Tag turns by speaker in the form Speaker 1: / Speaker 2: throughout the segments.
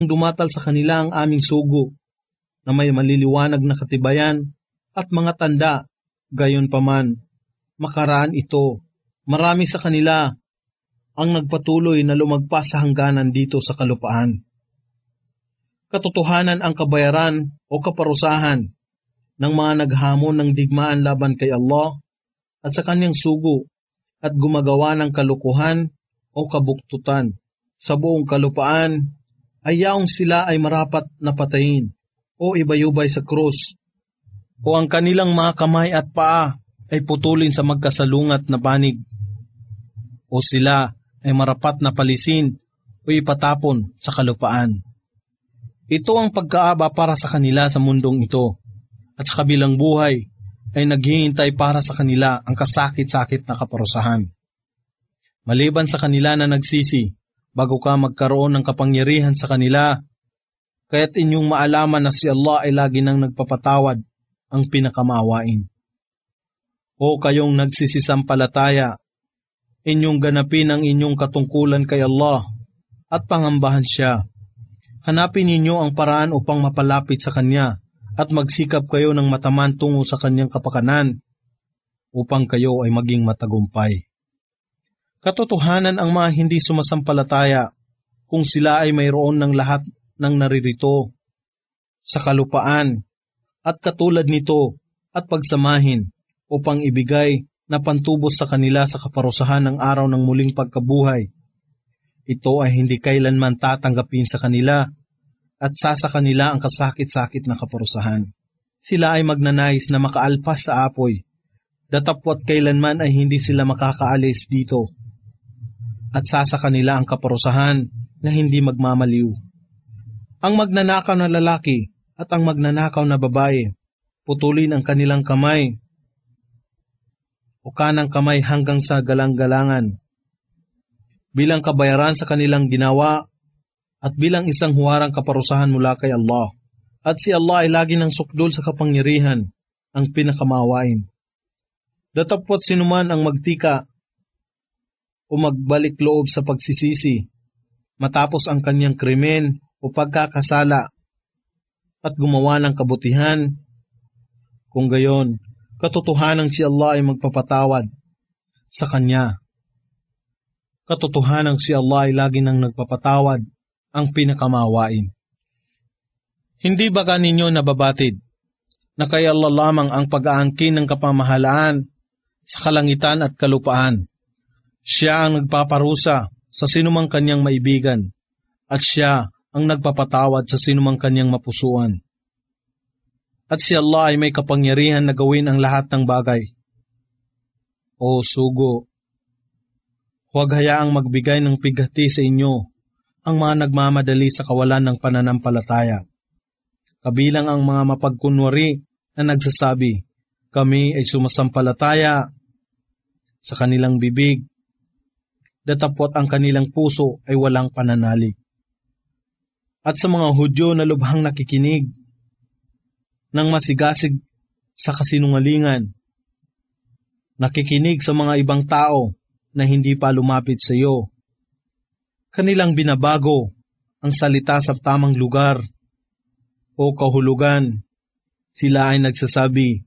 Speaker 1: dumatal sa kanila ang aming sugo na may maliliwanag na katibayan at mga tanda. Gayon paman, makaraan ito, marami sa kanila ang nagpatuloy na lumagpas sa hangganan dito sa kalupaan. Katotohanan ang kabayaran o kaparusahan ng mga naghamon ng digmaan laban kay Allah at sa kanyang sugo at gumagawa ng kalukuhan o kabuktutan sa buong kalupaan ay yaong sila ay marapat na patayin o ibayubay sa krus o ang kanilang mga kamay at paa ay putulin sa magkasalungat na panig o sila ay marapat na palisin o ipatapon sa kalupaan. Ito ang pagkaaba para sa kanila sa mundong ito at sa kabilang buhay ay naghihintay para sa kanila ang kasakit-sakit na kaparusahan. Maliban sa kanila na nagsisi, bago ka magkaroon ng kapangyarihan sa kanila, kaya't inyong maalaman na si Allah ay lagi nang nagpapatawad ang pinakamaawain. O kayong nagsisisampalataya, inyong ganapin ang inyong katungkulan kay Allah at pangambahan siya. Hanapin ninyo ang paraan upang mapalapit sa Kanya at magsikap kayo ng mataman tungo sa Kanyang kapakanan upang kayo ay maging matagumpay. Katotohanan ang mga hindi sumasampalataya kung sila ay mayroon ng lahat ng naririto sa kalupaan at katulad nito at pagsamahin upang ibigay na pantubos sa kanila sa kaparusahan ng araw ng muling pagkabuhay. Ito ay hindi kailanman tatanggapin sa kanila at sa kanila ang kasakit-sakit na kaparusahan. Sila ay magnanais na makaalpas sa apoy, datapwat kailanman ay hindi sila makakaalis dito. At sa kanila ang kaparusahan na hindi magmamaliw. Ang magnanakaw na lalaki at ang magnanakaw na babae, putulin ang kanilang kamay o kanang kamay hanggang sa galang-galangan bilang kabayaran sa kanilang ginawa at bilang isang huwarang kaparusahan mula kay Allah. At si Allah ay lagi ng sukdol sa kapangyarihan, ang pinakamawain. Datapwat sinuman ang magtika o magbalik loob sa pagsisisi matapos ang kanyang krimen o pagkakasala at gumawa ng kabutihan. Kung gayon, katotohanang si Allah ay magpapatawad sa kanya. Katotohanang si Allah ay lagi nang nagpapatawad, ang pinakamawain. Hindi ba kaninyo nababatid na kay Allah lamang ang pag-aangkin ng kapamahalaan sa kalangitan at kalupaan? Siya ang nagpaparusa sa sinumang kanyang maibigan at siya ang nagpapatawad sa sinumang kanyang mapusuan. At si Allah ay may kapangyarihan na gawin ang lahat ng bagay. O sugo, huwag hayaang magbigay ng pighati sa inyo ang mga nagmamadali sa kawalan ng pananampalataya. Kabilang ang mga mapagkunwari na nagsasabi, kami ay sumasampalataya sa kanilang bibig, datapwat ang kanilang puso ay walang pananalig. At sa mga Hudyo na lubhang nakikinig ng masigasig sa kasinungalingan, nakikinig sa mga ibang tao na hindi pa lumapit sa iyo, kanilang binabago ang salita sa tamang lugar o kahulugan. Sila ay nagsasabi,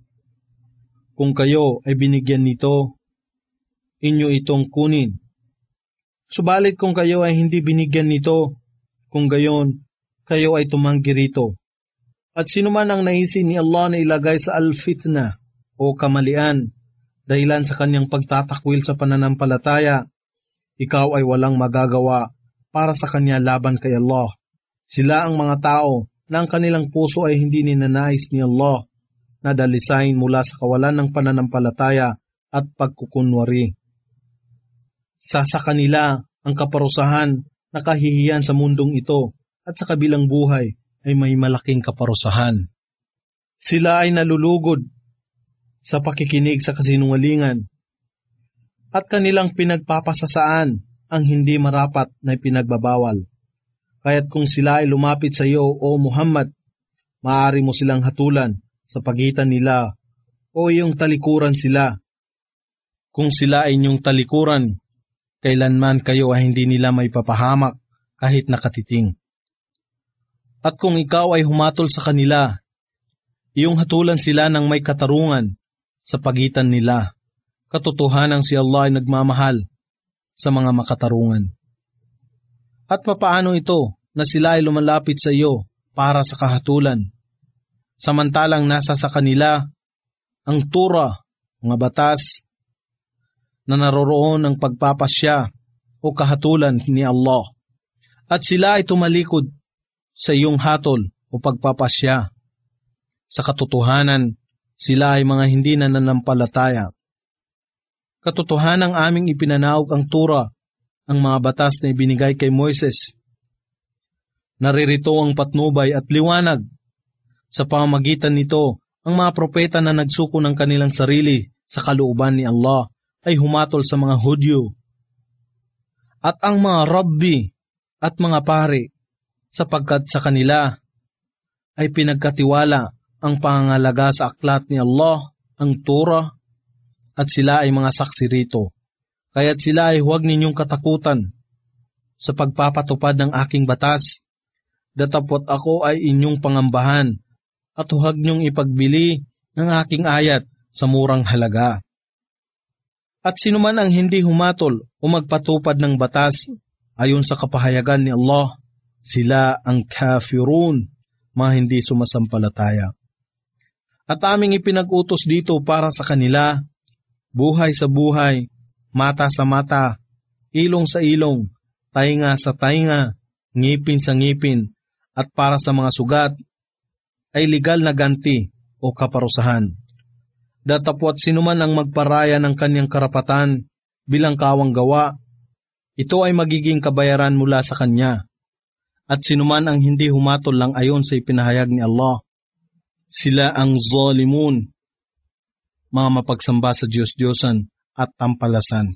Speaker 1: kung kayo ay binigyan nito, inyo itong kunin. Subalit kung kayo ay hindi binigyan nito, kung gayon, kayo ay tumanggi rito. At sino man ang naisin ni Allah na ilagay sa al-fitna o kamalian, dahilan sa kanyang pagtatakwil sa pananampalataya, ikaw ay walang magagawa para sa kanya laban kay Allah. Sila ang mga tao na ang kanilang puso ay hindi ninanais ni Allah na dalisain mula sa kawalan ng pananampalataya at pagkukunwari. Sa kanila ang kaparusahan na kahihiyan sa mundong ito at sa kabilang buhay ay may malaking kaparusahan. Sila ay nalulugod sa pakikinig sa kasinungalingan at kanilang pinagpapasasaan ang hindi marapat na pinagbabawal. Kaya't kung sila ay lumapit sa iyo, O Muhammad, maaari mo silang hatulan sa pagitan nila o iyong talikuran sila. Kung sila ay inyong talikuran, kailanman kayo ay hindi nila may papahamak kahit nakatiting. At kung ikaw ay humatol sa kanila, iyong hatulan sila ng may katarungan sa pagitan nila. Katotohanan si Allah ay nagmamahal sa mga makatarungan. At papaano ito na sila ay lumalapit sa iyo para sa kahatulan, samantalang nasa sa kanila ang Torah, mga batas, na naroroon ang pagpapasya o kahatulan ni Allah, at sila ay tumalikod sa iyong hatol o pagpapasya. Sa katotohanan, sila ay mga hindi nananampalataya. Katotohanang aming ipinanaog ang Torah, ang mga batas na ibinigay kay Moises. Naririto ang patnubay at liwanag. Sa pamamagitan nito, ang mga propeta na nagsuko ng kanilang sarili sa kalooban ni Allah ay humatol sa mga Hudyo. At ang mga rabbi at mga pari, sapagkat sa kanila ay pinagkatiwala ang pangangalaga sa aklat ni Allah, ang Torah, at sila ay mga saksi rito. Kaya't sila ay huwag ninyong katakutan sa pagpapatupad ng aking batas, datapot ako ay inyong pangambahan, at huwag niyong ipagbili ng aking ayat sa murang halaga. At sinuman ang hindi humatol o magpatupad ng batas ayon sa kapahayagan ni Allah, sila ang kafirun, mga hindi sumasampalataya. At aming ipinag-utos dito para sa kanila, buhay sa buhay, mata sa mata, ilong sa ilong, tainga sa tainga, ngipin sa ngipin, at para sa mga sugat, ay legal na ganti o kaparusahan. Datapwat sinuman ang magparaya ng kanyang karapatan bilang kawang gawa, ito ay magiging kabayaran mula sa kanya. At sinuman ang hindi humatol lang ayon sa ipinahayag ni Allah, sila ang zalimun, mga mapagsamba sa Diyos-Diyosan at tampalasan.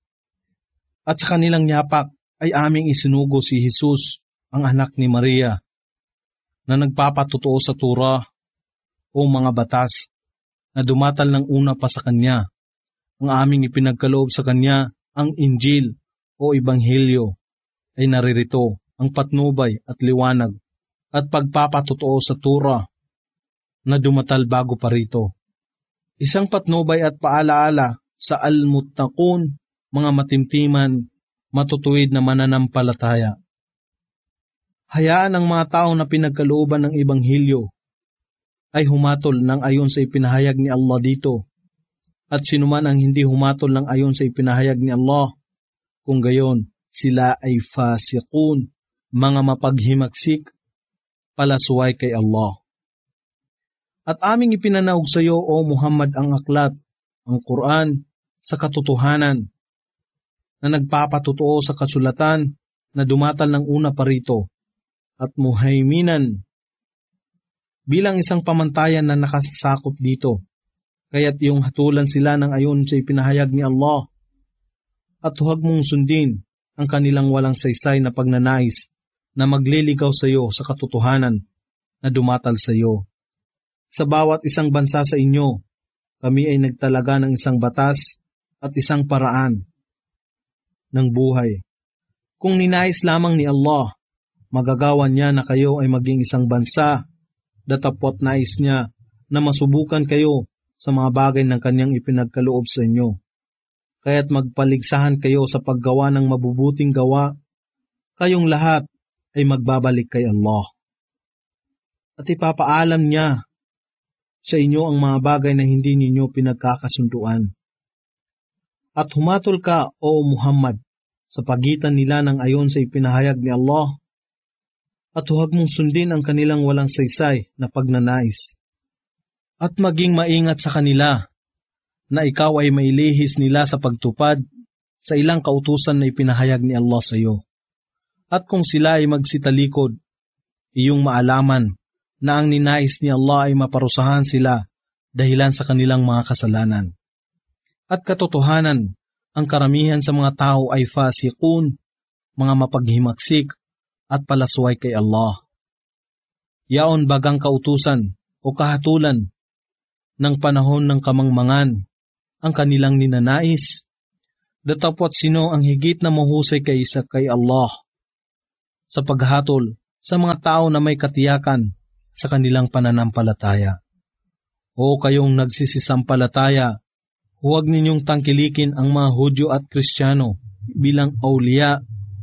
Speaker 1: At sa kanilang yapak ay aming isinugo si Jesus, ang anak ni Maria, na nagpapatotoo sa Torah o mga batas na dumatal ng una pa sa kanya. Ang aming ipinagkaloob sa kanya, ang Injil o Ebanghelyo, ay naririto ang patnubay at liwanag at pagpapatotoo sa Torah na dumatal bago pa rito. Isang patnubay at paalaala sa al-muttaqun, mga matimtiman, matutuwid na mananampalataya. Hayaan ang mga tao na pinagkalooban ng Ebanghelyo ay humatol ng ayon sa ipinahayag ni Allah dito, at sinuman ang hindi humatol ng ayon sa ipinahayag ni Allah, kung gayon sila ay fasiqun, mga mapaghimagsik, palasuway kay Allah. At aming ipinanaog sa iyo, O Muhammad, ang aklat, ang Quran, sa katotohanan, na nagpapatotoo sa kasulatan na dumatal ng una pa rito, at muhaiminan, bilang isang pamantayan na nakasasakop dito. Kaya't iyong hatulan sila ng ayon sa ipinahayag ni Allah, at huwag mong sundin ang kanilang walang saysay na pagnanais na magliligaw sa iyo sa katotohanan na dumatal sa iyo. Sa bawat isang bansa sa inyo, kami ay nagtalaga ng isang batas at isang paraan ng buhay. Kung ninais lamang ni Allah, magagawa niya na kayo ay maging isang bansa, datapwat nais niya na masubukan kayo sa mga bagay ng kanyang ipinagkaloob sa inyo. Kaya't magpaligsahan kayo sa paggawa ng mabubuting gawa, kayong lahat ay magbabalik kay Allah. At ipapaalam niya sa inyo ang mga bagay na hindi ninyo pinagkakasunduan. At humatol ka, O Muhammad, sa pagitan nila ng ayon sa ipinahayag ni Allah, at huwag mong sundin ang kanilang walang saysay na pagnanais. At maging maingat sa kanila, na ikaw ay mailihis nila sa pagtupad sa ilang kautusan na ipinahayag ni Allah sa iyo. At kung sila ay magsitalikod, iyong maalaman na ang ninais ni Allah ay maparusahan sila dahilan sa kanilang mga kasalanan. At katotohanan, ang karamihan sa mga tao ay fasiqun, mga mapaghimagsik at palasway kay Allah. Yaon bagang kautusan o kahatulan ng panahon ng kamangmangan ang kanilang ninanais, datapwat sino ang higit na mahusay kaysa kay Allah sa paghatol sa mga tao na may katiyakan sa kanilang pananampalataya. O kayong nagsisisampalataya, huwag ninyong tangkilikin ang mga Hudyo at Kristiyano bilang awliya.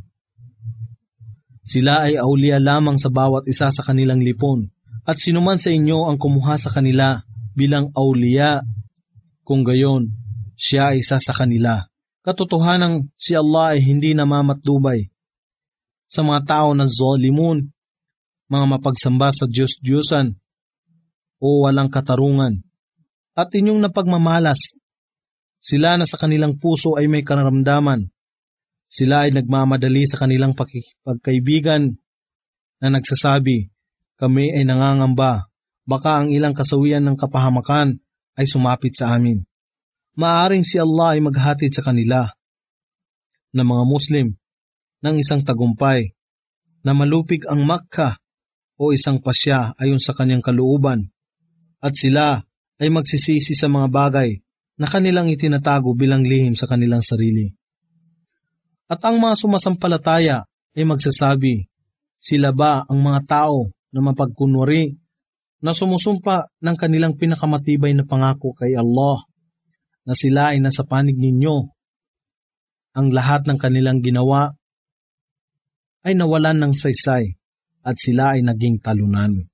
Speaker 1: Sila ay awliya lamang sa bawat isa sa kanilang lipon, at sinuman sa inyo ang kumuha sa kanila bilang awliya, kung gayon, siya ay isa sa kanila. Katotohanang si Allah ay hindi namamatdubay sa mga tao na zalimun, mga mapagsamba sa Diyos-Diyosan o walang katarungan, at inyong napagmamalas. Sila na sa kanilang puso ay may karamdaman. Sila ay nagmamadali sa kanilang pagkaibigan na nagsasabi, kami ay nangangamba, baka ang ilang kasawian ng kapahamakan ay sumapit sa amin. Maaring si Allah ay maghatid sa kanila na mga Muslim ng isang tagumpay na malupig ang Makkah o isang pasya ayon sa kanyang kalooban, at sila ay magsisisi sa mga bagay na kanilang itinatago bilang lihim sa kanilang sarili. At ang mga sumasampalataya ay magsasabi, sila ba ang mga tao na mapagkunwari na sumusumpa ng kanilang pinakamatibay na pangako kay Allah na sila ay nasa panig ninyo? Ang lahat ng kanilang ginawa ay nawalan ng saysay at sila ay naging talunan.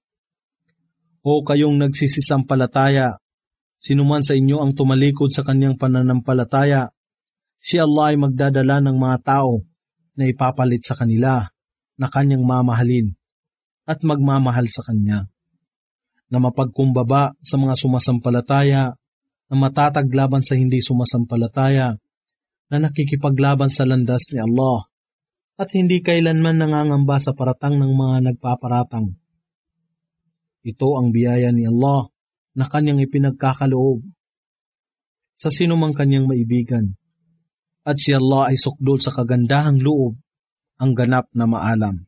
Speaker 1: O kayong nagsisisampalataya, sinuman sa inyo ang tumalikod sa kanyang pananampalataya, si Allah ay magdadala ng mga tao na ipapalit sa kanila na kanyang mamahalin at magmamahal sa kanya, na mapagkumbaba sa mga sumasampalataya, na matataglaban sa hindi sumasampalataya, na nakikipaglaban sa landas ni Allah, at hindi kailanman nangangamba sa paratang ng mga nagpaparatang. Ito ang biyaya ni Allah na kanyang ipinagkakaloob sa sinumang kanyang maibigan, at si Allah ay sukdol sa kagandahang loob, ang ganap na maalam.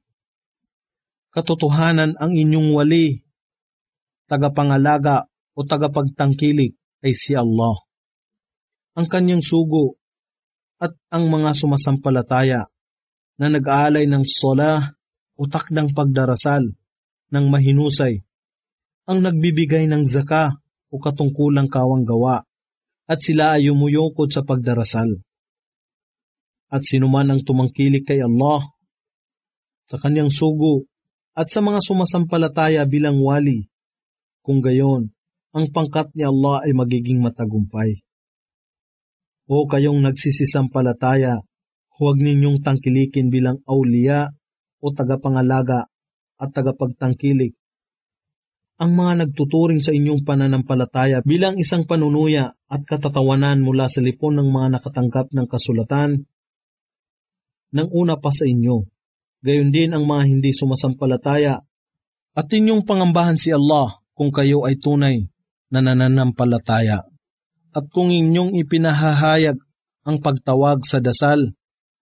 Speaker 1: Katotohanan ang inyong wali, tagapangalaga o tagapagtangkilik ay si Allah. Ang kanyang sugo at ang mga sumasampalataya na nag-aalay ng salah o takdang pagdarasal ng mahinusay, ang nagbibigay ng zaka o katungkulang kawanggawa, at sila ay umuyukod sa pagdarasal. At sinuman ang tumangkilik kay Allah, sa kanyang sugo, at sa mga sumasampalataya bilang wali, kung gayon, ang pangkat ni Allah ay magiging matagumpay. O kayong nagsisisampalataya, huwag ninyong tangkilikin bilang awliya o tagapangalaga at tagapagtangkilik ang mga nagtuturing sa inyong pananampalataya bilang isang panunuya at katatawanan mula sa lipon ng mga nakatanggap ng kasulatan ng una pa sa inyo. Gayon din ang mga hindi sumasampalataya, at inyong pangambahan si Allah kung kayo ay tunay na nananampalataya. At kung inyong ipinahahayag ang pagtawag sa dasal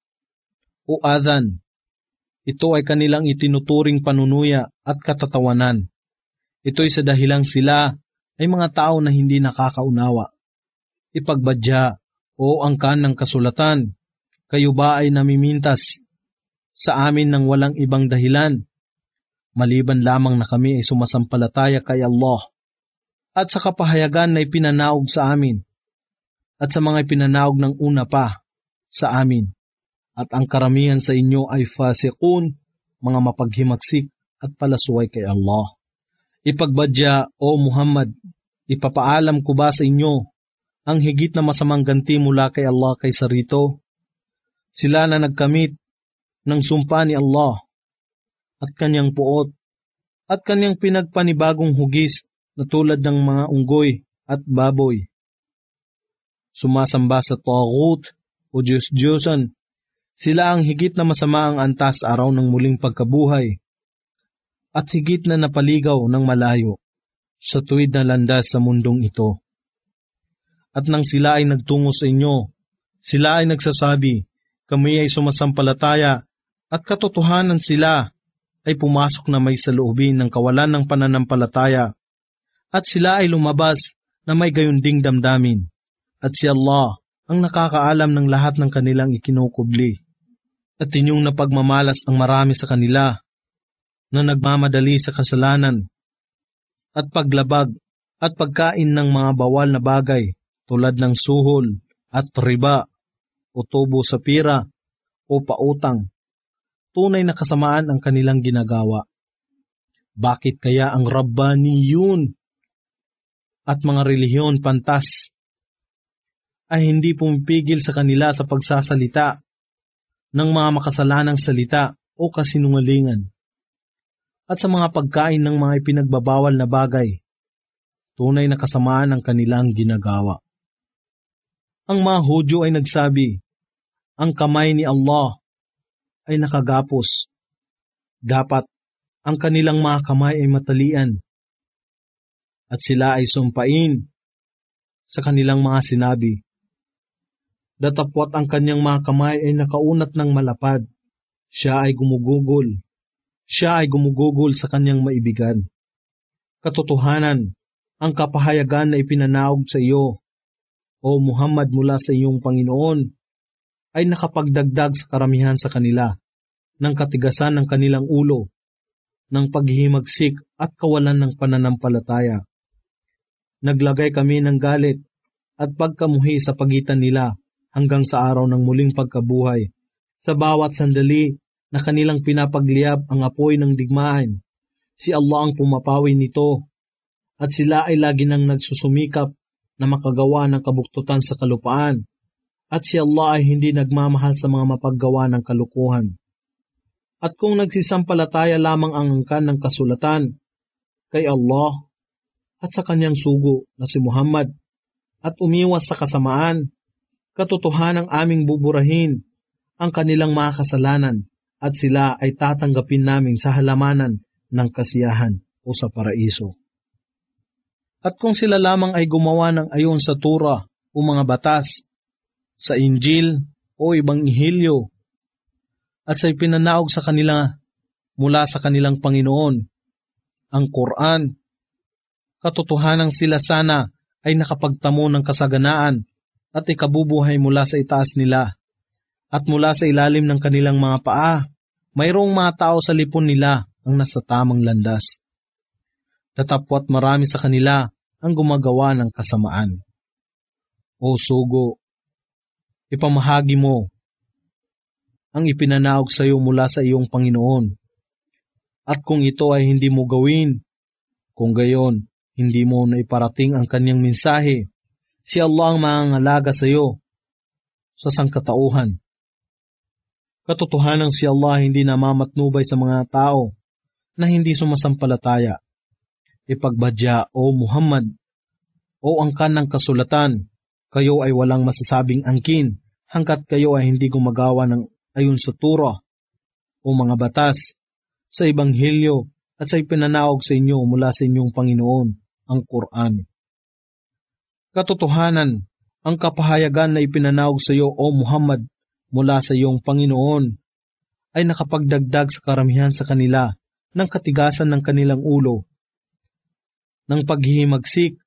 Speaker 1: o adhan, ito ay kanilang itinuturing panunuya at katatawanan. Ito'y sa dahilang sila ay mga tao na hindi nakakaunawa. Ipagbadya o angkan ng kasulatan, kayo ba ay namimintas sa amin ng walang ibang dahilan, maliban lamang na kami ay sumasampalataya kay Allah at sa kapahayagan na ipinanaog sa amin at sa mga ipinanaog ng una pa sa amin, at ang karamihan sa inyo ay fasiqun, mga mapaghimagsik at palasuway kay Allah. Ipagbadya, O Muhammad, ipapaalam ko ba sa inyo ang higit na masamang ganti mula kay Allah kaysa rito? Sila na nagkamit ng sumpa ni Allah at kanyang puot at kanyang pinagpanibagong hugis na tulad ng mga unggoy at baboy. Sumasamba sa taghut o Diyos-Diyosan, sila ang higit na masama ang antas araw ng muling pagkabuhay at higit na napaligaw ng malayo sa tuwid na landas sa mundong ito. At nang sila ay nagtungo sa inyo, sila ay nagsasabi, kami ay sumasampalataya, at katotohanan sila ay pumasok na may saloobin ng kawalan ng pananampalataya, at sila ay lumabas na may gayunding damdamin, at si Allah ang nakakaalam ng lahat ng kanilang ikinukubli. At inyong napagmamalas ang marami sa kanila, na nagmamadali sa kasalanan at paglabag at pagkain ng mga bawal na bagay tulad ng suhol at riba o tubo sa pira o pautang. Tunay na kasamaan ang kanilang ginagawa. Bakit kaya ang Rabbaniyun at mga relihiyon pantas ay hindi pumipigil sa kanila sa pagsasalita ng mga makasalanang salita o kasinungalingan at sa mga pagkain ng mga ipinagbabawal na bagay? Tunay na kasamaan ang kanilang ginagawa. Ang mga Hudyo ay nagsabi, ang kamay ni Allah ay nakagapos. Dapat ang kanilang mga kamay ay matalian at sila ay sumpain sa kanilang mga sinabi. Datapwat ang kanyang mga kamay ay nakaunat ng malapad. Siya ay gumugugol sa kanyang maibigan. Katotohanan, ang kapahayagan na ipinanaog sa iyo, O Muhammad, mula sa iyong Panginoon, ay nakapagdagdag sa karamihan sa kanila ng katigasan ng kanilang ulo, ng paghihimagsik at kawalan ng pananampalataya. Naglagay kami ng galit at pagkamuhi sa pagitan nila hanggang sa araw ng muling pagkabuhay. Sa bawat sandali na kanilang pinapagliyab ang apoy ng digmaan, si Allah ang pumapawi nito at sila ay lagi nang nagsusumikap na makagawa ng kabuktutan sa kalupaan at si Allah ay hindi nagmamahal sa mga mapaggawa ng kalukuhan. At kung nagsisampalataya lamang ang angkan ng kasulatan kay Allah at sa kanyang sugo na si Muhammad at umiwas sa kasamaan, katotohanang aming buburahin ang kanilang mga kasalanan at sila ay tatanggapin namin sa halamanan ng kasiyahan o sa paraiso. At kung sila lamang ay gumawa ng ayon sa Torah o mga batas, sa Injil o ibang ihilyo, at sa ipinanaog sa kanila mula sa kanilang Panginoon, ang Quran, katotohanang sila sana ay nakapagtamo ng kasaganaan at ikabubuhay mula sa itaas nila, at mula sa ilalim ng kanilang mga paa, mayroong mga tao sa lipon nila ang nasa tamang landas. Datapwat marami sa kanila ang gumagawa ng kasamaan. O sugo, ipamahagi mo ang ipinanaog sa iyo mula sa iyong Panginoon. At kung ito ay hindi mo gawin, kung gayon, hindi mo na iparating ang kanyang mensahe, si Allah ang mangangalaga sa iyo sa sangkatauhan. Katotohanang si Allah hindi namamatnubay sa mga tao na hindi sumasampalataya. Ipagbadya, O Muhammad, o angkan ng kasulatan, kayo ay walang masasabing angkin hanggat kayo ay hindi gumagawa ng ayon sa Torah o mga batas, sa Ebanghelyo at sa ipinanaog sa inyo mula sa inyong Panginoon, ang Quran. Katotohanan, ang kapahayagan na ipinanaog sa iyo, O Muhammad, mula sa iyong Panginoon, ay nakapagdagdag sa karamihan sa kanila ng katigasan ng kanilang ulo, ng paghihimagsik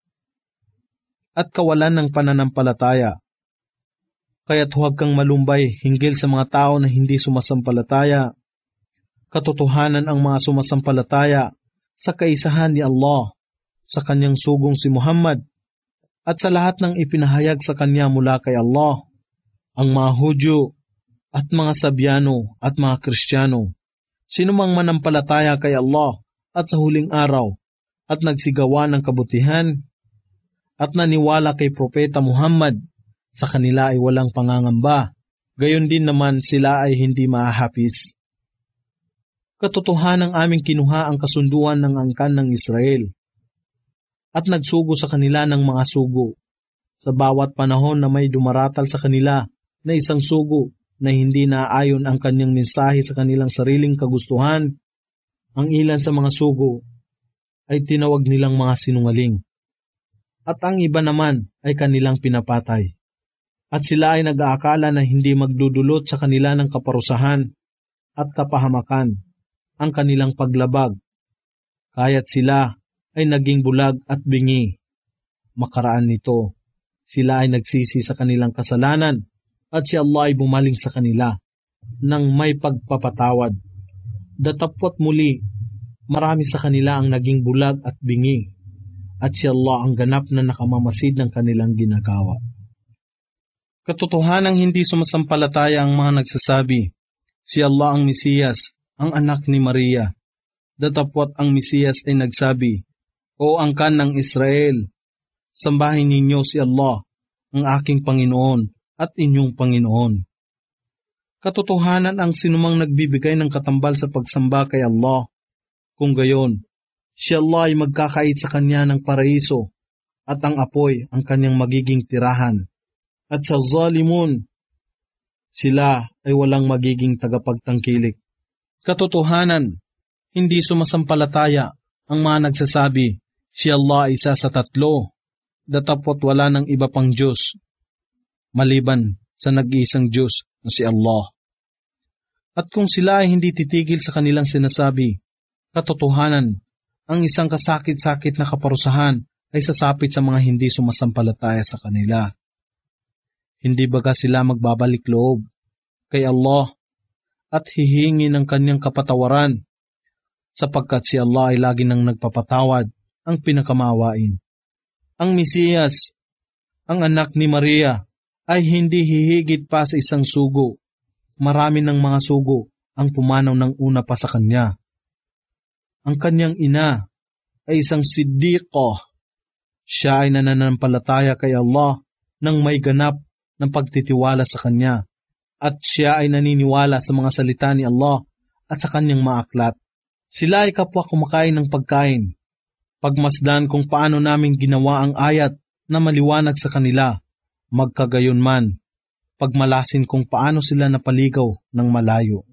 Speaker 1: at kawalan ng pananampalataya. Kaya't huwag kang malumbay hinggil sa mga tao na hindi sumasampalataya. Katotohanan ang mga sumasampalataya sa kaisahan ni Allah, sa kanyang sugong si Muhammad, at sa lahat ng ipinahayag sa kanya mula kay Allah. Ang mga Hudyo at mga Sabyano at mga Kristiyano, sinumang manampalataya kay Allah at sa huling araw, at nagsigawa ng kabutihan at naniwala kay Propeta Muhammad, sa kanila ay walang pangangamba, gayon din naman sila ay hindi mahahapis. Katotohanang aming kinuha ang kasunduan ng angkan ng Israel at nagsugo sa kanila ng mga sugo. Sa bawat panahon na may dumaratal sa kanila na isang sugo na hindi naaayon ang kanyang mensahe sa kanilang sariling kagustuhan, ang ilan sa mga sugo ay tinawag nilang mga sinungaling, at ang iba naman ay kanilang pinapatay. At sila ay nag-aakala na hindi magdudulot sa kanila ng kaparusahan at kapahamakan ang kanilang paglabag, kaya't sila ay naging bulag at bingi. Makaraan nito, sila ay nagsisi sa kanilang kasalanan at si Allah ay bumaling sa kanila ng may pagpapatawad. Datapwat muli marami sa kanila ang naging bulag at bingi, at si Allah ang ganap na nakamamasid ng kanilang ginagawa. Katotohanang hindi sumasampalataya ang mga nagsasabi, si Allah ang Mesiyas, ang anak ni Maria. Datapwat ang Mesiyas ay nagsabi, O angkan ng Israel, sambahin ninyo si Allah, ang aking Panginoon at inyong Panginoon. Katotohanan ang sinumang nagbibigay ng katambal sa pagsamba kay Allah. Kung gayon, si Allah ay magkakait sa kanya ng paraiso at ang apoy ang kanyang magiging tirahan. At sa zalimun, sila ay walang magiging tagapagtangkilik. Katotohanan, hindi sumasampalataya ang mga nagsasabi, si Allah ay isa sa tatlo, datapwat wala ng iba pang Diyos, maliban sa nag-iisang Diyos na si Allah. At kung sila ay hindi titigil sa kanilang sinasabi, katotohanan, ang isang kasakit-sakit na kaparusahan ay sasapit sa mga hindi sumasampalataya sa kanila. Hindi baga sila magbabalik loob kay Allah at hihingi ng kanyang kapatawaran, sapagkat si Allah ay lagi nang nagpapatawad, ang pinakamawain. Ang Mesiyas, ang anak ni Maria, ay hindi hihigit pa sa isang sugo. Marami ng mga sugo ang pumanaw ng una pa sa kanya. Ang kanyang ina ay isang siddiqah. Siya ay nananampalataya kay Allah nang may ganap ng pagtitiwala sa kanya, at siya ay naniniwala sa mga salita ni Allah at sa kanyang mga aklat. Sila ay kapwa kumakain ng pagkain. Pagmasdan kung paano namin ginawa ang ayat na maliwanag sa kanila, magkagayon man, pagmalasin kung paano sila napaligaw ng malayo.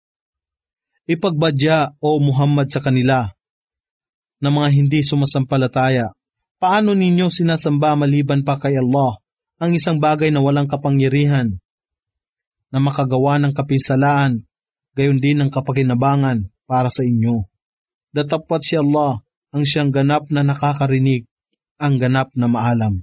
Speaker 1: Ipagbadya, O Muhammad, sa kanila, na mga hindi sumasampalataya, paano ninyo sinasamba maliban pa kay Allah, ang isang bagay na walang kapangyarihan, na makagawa ng kapinsalaan, gayon din ng kapakinabangan para sa inyo. Datapwat si Allah, ang siyang ganap na nakakarinig, ang ganap na maalam.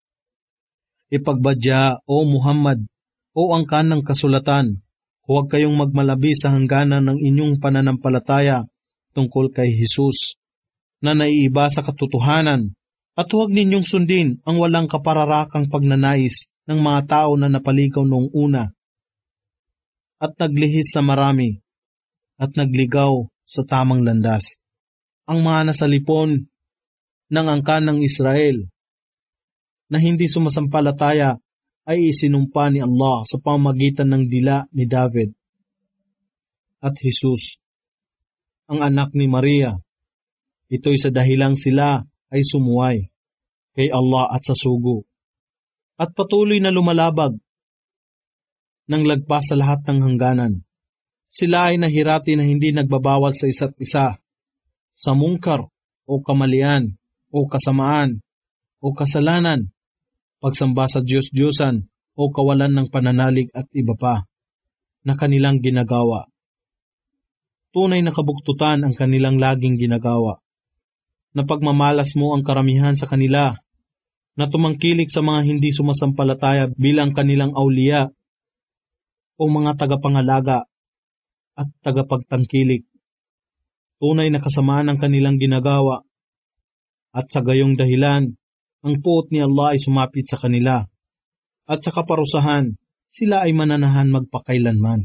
Speaker 1: Ipagbadya, O Muhammad, o angkan ng kasulatan, huwag kayong magmalabi sa hangganan ng inyong pananampalataya tungkol kay Jesus, na naiiba sa katotohanan, at huwag ninyong sundin ang walang kapararakang pagnanais ng mga tao na napaligaw noong una, at naglihis sa marami, at nagligaw sa tamang landas. Ang mga nasalipon ng angkan ng Israel na hindi sumasampalataya ay isinumpa ni Allah sa pamamagitan ng dila ni David at Jesus, ang anak ni Maria. Ito'y sa dahilang sila ay sumuway kay Allah at sa sugo, at patuloy na lumalabag ng lagpas sa lahat ng hangganan. Sila ay nahirati na hindi nagbabawal sa isa't isa, sa mungkar o kamalian o kasamaan o kasalanan, pagsamba sa Diyos-Diyosan o kawalan ng pananalig at iba pa na kanilang ginagawa. Tunay na kabuktutan ang kanilang laging ginagawa, na pagmamalas mo ang karamihan sa kanila, na tumangkilik sa mga hindi sumasampalataya bilang kanilang awliya o mga tagapangalaga at tagapagtangkilik. Tunay na kasamaan ang kanilang ginagawa, at sa gayong dahilan, ang puot ni Allah ay sumapit sa kanila, at sa kaparusahan, sila ay mananahan magpakailanman.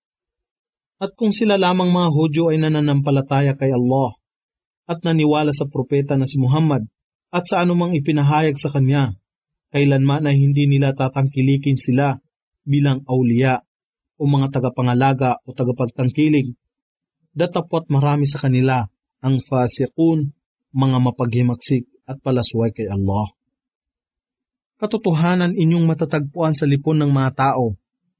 Speaker 1: At kung sila lamang mga Hudyo ay nananampalataya kay Allah, at naniwala sa propeta na si Muhammad, at sa anumang ipinahayag sa kanya, kailanman ay hindi nila tatangkilikin sila bilang awliya o mga tagapangalaga o tagapagtangkilig. Datapwat marami sa kanila ang fasiqun, mga mapaghimaksik at palasway kay Allah. Katotohanan inyong matatagpuan sa lipon ng mga tao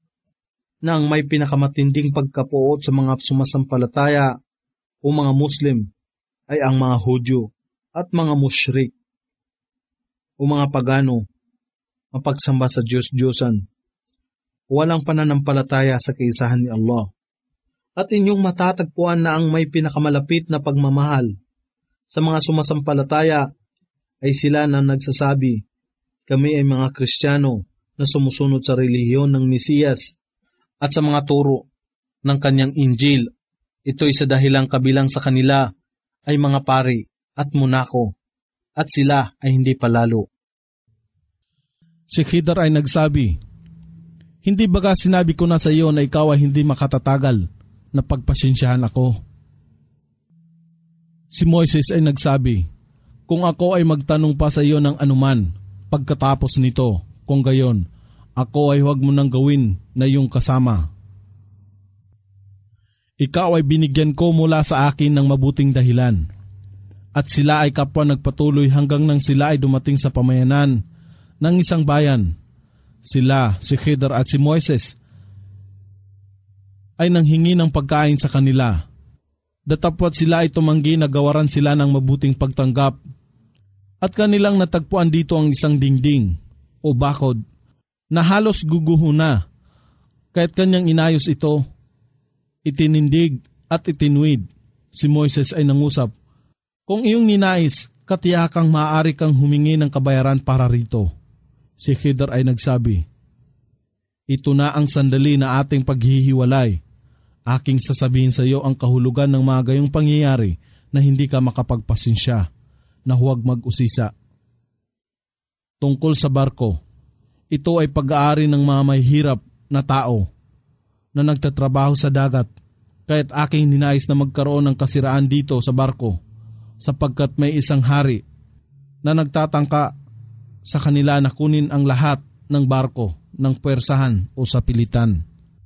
Speaker 1: na ang may pinakamatinding pagkapuot sa mga sumasampalataya o mga Muslim ay ang mga Hudyo at mga musyrik o mga pagano, mapagsamba sa Diyos-Diyosan, walang pananampalataya sa kaisahan ni Allah. At inyong matatagpuan na ang may pinakamalapit na pagmamahal sa mga sumasampalataya ay sila na nagsasabi, kami ay mga Kristiyano na sumusunod sa relihiyon ng Mesiyas at sa mga turo ng kanyang Injil. Ito'y sa dahilang kabilang sa kanila ay mga pari at munako, at sila ay hindi palalo.
Speaker 2: Si Khidr ay nagsabi, "Hindi baga sinabi ko na sa iyo na ikaw ay hindi makatatagal na pagpasensyahan ako?" Si Moises ay nagsabi, "Kung ako ay magtanong pa sa iyo ng anuman pagkatapos nito, kung gayon, ako ay huwag mo nang gawin na iyong kasama. Ikaw ay binigyan ko mula sa akin ng mabuting dahilan." At sila ay kapwa nagpatuloy hanggang nang sila ay dumating sa pamayanan ng isang bayan. Sila, si Khidr at si Moises, ay nanghingi ng pagkain sa kanila. Datapwat sila ay tumanggi na gawaran sila ng mabuting pagtanggap. At kanilang natagpuan dito ang isang dingding o bakod na halos guguho na. Kaya't kanyang inayos ito, itinindig at itinuwid. Si Moises ay nangusap, "Kung iyong ninais, katiyakang maaari kang humingi ng kabayaran para rito." Si Khidr ay nagsabi, "Ito na ang sandali na ating paghihiwalay. Aking sasabihin sa iyo ang kahulugan ng mga gayong pangyayari na hindi ka makapagpasensya, na huwag mag-usisa. Tungkol sa barko, ito ay pag-aari ng mga mahihirap na tao na nagtatrabaho sa dagat, kaya't aking ninais na magkaroon ng kasiraan dito sa barko, sapagkat may isang hari na nagtatangka sa kanila na kunin ang lahat ng barko ng puwersahan o sa pilitan."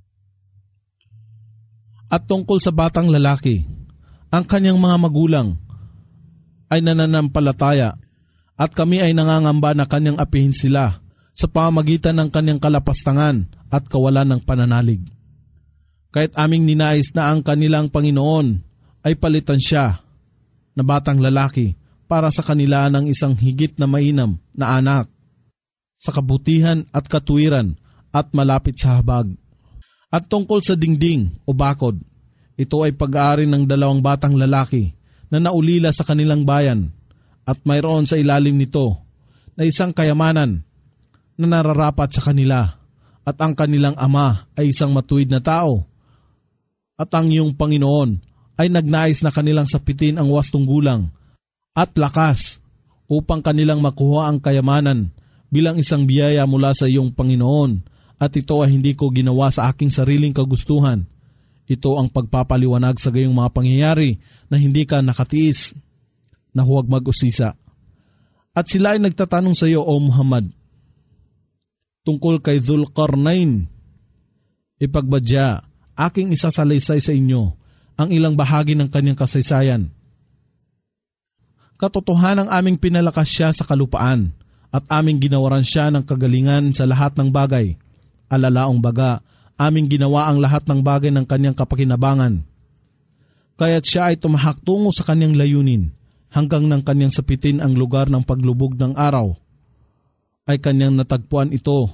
Speaker 2: At tungkol sa batang lalaki, ang kanyang mga magulang ay nananampalataya at kami ay nangangamba na kanyang apihin sila sa pamamagitan ng kanyang kalapastangan at kawalan ng pananalig. Kahit aming ninais na ang kanilang Panginoon ay palitan siya na batang lalaki para sa kanila ng isang higit na mainam na anak sa kabutihan at katuwiran at malapit sa habag. At tungkol sa dingding o bakod, ito ay pag-aari ng dalawang batang lalaki na naulila sa kanilang bayan at mayroon sa ilalim nito na isang kayamanan na nararapat sa kanila at ang kanilang ama ay isang matuwid na tao at ang iyong Panginoon ay nagnais na kanilang sapitin ang wastong gulang at lakas upang kanilang makuha ang kayamanan bilang isang biyaya mula sa iyong Panginoon. At ito ay hindi ko ginawa sa aking sariling kagustuhan. Ito ang pagpapaliwanag sa gayong mga pangyayari na hindi ka nakatiis, na huwag mag-usisa. At sila ay nagtatanong sa iyo, O Muhammad, tungkol kay Dzulqarnain. Ipagbadya, aking isasalaysay sa inyo ang ilang bahagi ng kanyang kasaysayan. Katotohanang aming pinalakas siya sa kalupaan at aming ginawaran siya ng kagalingan sa lahat ng bagay. Alalaong baga, aming ginawa ang lahat ng bagay ng kanyang kapakinabangan. Kaya't siya ay tumahak tungo sa kanyang layunin hanggang nang kanyang sapitin ang lugar ng paglubog ng araw. Ay kanyang natagpuan ito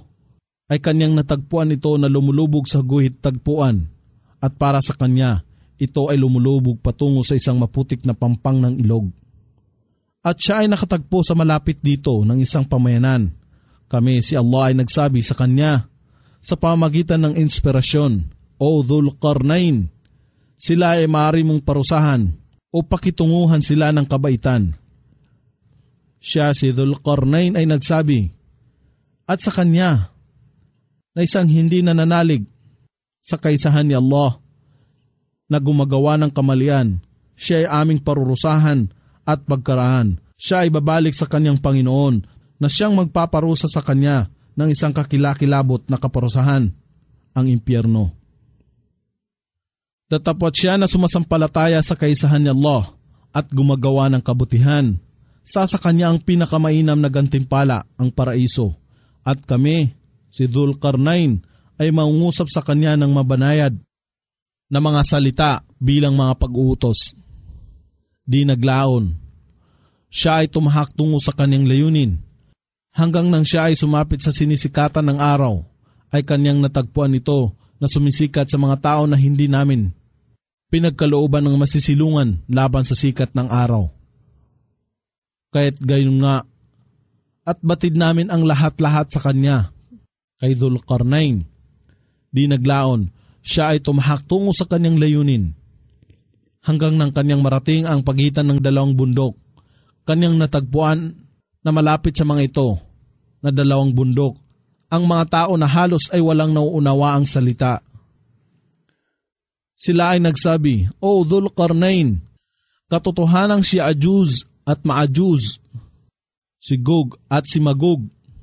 Speaker 2: na lumulubog sa guhit tagpuan at para sa kanya, ito ay lumulubog patungo sa isang maputik na pampang ng ilog. At siya ay nakatagpo sa malapit dito ng isang pamayanan. Kami si Allah ay nagsabi sa kanya, sa pamagitan ng inspirasyon, O Dzulqarnain, sila ay maaari mong parusahan o pakitunguhan sila ng kabaitan. Siya si Dzulqarnain ay nagsabi, at sa kanya, na isang hindi nananalig sa kaisahan ni Allah, na gumagawa ng kamalian, siya ay aming parurusahan at pagkaraan. Siya ay babalik sa kanyang Panginoon na siyang magpaparusa sa kanya ng isang kakilakilabot na kaparusahan, ang impyerno. Datapwat siya na sumasampalataya sa kaisahan ni Allah at gumagawa ng kabutihan. Sa kanya ang pinakamainam na gantimpala, ang paraiso. At kami, si Dzulqarnain, ay mangungusap sa kanya ng mabanayad na mga salita bilang mga pag-uutos. Di naglaon. Siya ay tumahak tungo sa kanyang layunin. Hanggang nang siya ay sumapit sa sinisikatan ng araw, ay kanyang natagpuan ito na sumisikat sa mga tao na hindi namin pinagkalooban ng masisilungan laban sa sikat ng araw. Kaya't gayon nga, at batid namin ang lahat-lahat sa kanya, kay Dzulqarnain. Di naglaon, siya ay tumahak tungo sa kanyang layunin. hanggang nang kanyang marating ang pagitan ng dalawang bundok. Kanyang natagpuan na malapit sa mga ito na dalawang bundok ang mga tao na halos ay walang nauunawa ang salita. Sila ay nagsabi, O Dhul-Qarnain, katotohanang si Ajuz at Maajuz, si Gog at si Magog,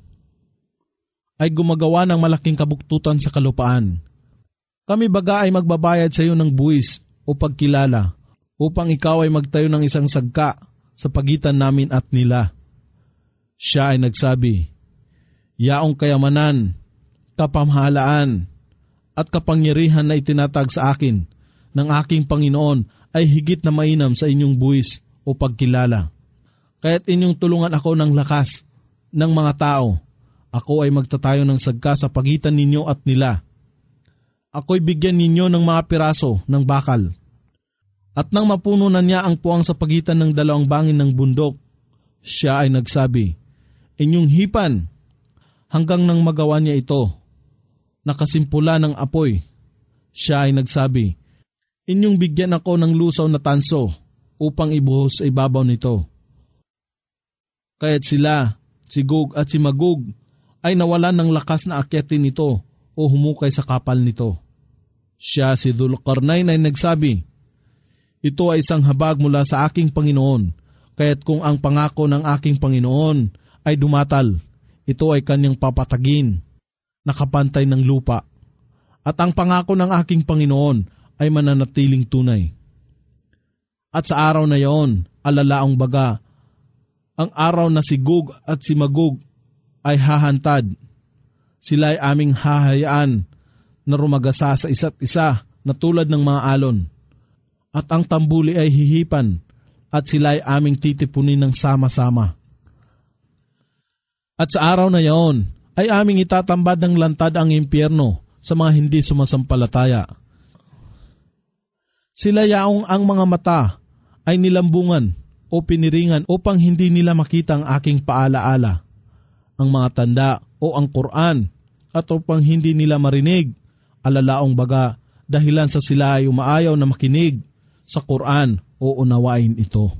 Speaker 2: ay gumagawa ng malaking kabuktutan sa kalupaan. Kami baga ay magbabayad sa iyo ng buwis o pagkilala upang ikaw ay magtayo ng isang sagka sa pagitan namin at nila. Siya ay nagsabi, Yaong kayamanan, kapamahalaan, at kapangyarihan na itinatag sa akin ng aking Panginoon ay higit na mainam sa inyong buwis o pagkilala. Kaya't inyong tulungan ako ng lakas ng mga tao. Ako ay magtatayo ng sagka sa pagitan ninyo at nila. Ako'y bigyan ninyo ng mga piraso ng bakal. At nang mapuno na niya ang puwang sa pagitan ng dalawang bangin ng bundok, siya ay nagsabi, Inyong hipan, hanggang nang magawa niya ito, nakasimpula ng apoy. Siya ay nagsabi, Inyong bigyan ako ng lusaw na tanso upang ibuhos sa ibabaw nito. Kaya't sila, si Gog at si Magog, ay nawalan ng lakas na akyatin ito o humukay sa kapal nito. Siya si Dhul-Qarnain ay nagsabi, Ito ay isang habag mula sa aking Panginoon, kaya't kung ang pangako ng aking Panginoon ay dumatal, ito ay kanyang papatagin, nakapantay ng lupa. At ang pangako ng aking Panginoon ay mananatiling tunay. At sa araw na iyon, alalaong baga, ang araw na si Gog at si Magog ay hahantad. Sila ay aming hahayaan na rumagasa sa isa't isa na tulad ng mga alon. At ang tambuli ay hihipan at sila ay aming titipunin ng sama-sama. At sa araw na iyon ay aming itatambad ng lantad ang impyerno sa mga hindi sumasampalataya. Sila yaong ang mga mata ay nilambungan o piniringan upang hindi nila makita ang aking paalaala, ang mga tanda o ang Quran, at upang hindi nila marinig, alalaong baga dahilan sa sila ay umaayaw na makinig sa Quran o unawain ito.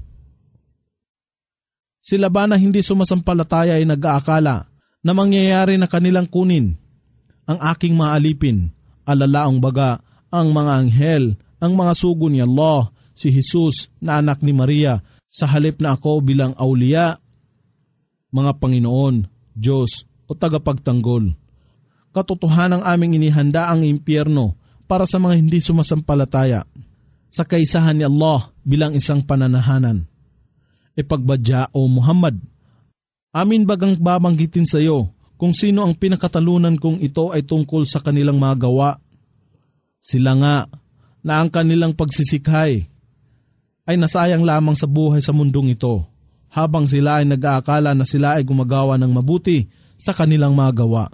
Speaker 2: Sila ba na hindi sumasampalataya ay nag-aakala na mangyayari na kanilang kunin ang aking mga alipin, alalaong baga ang mga anghel, ang mga sugo ni Allah, si Jesus na anak ni Maria, sa halip na ako bilang awliya, mga Panginoon, Diyos o tagapagtanggol. Katotohanang aming inihanda ang impyerno para sa mga hindi sumasampalataya, sa kaisahan ni Allah bilang isang pananahanan. Ipagbadya o Muhammad, amin bagang babanggitin sa iyo kung sino ang pinakatalunan kung ito ay tungkol sa kanilang mga gawa. Sila nga na ang kanilang pagsisikhay ay nasayang lamang sa buhay sa mundong ito, habang sila ay nag-aakala na sila ay gumagawa ng mabuti sa kanilang mga gawa.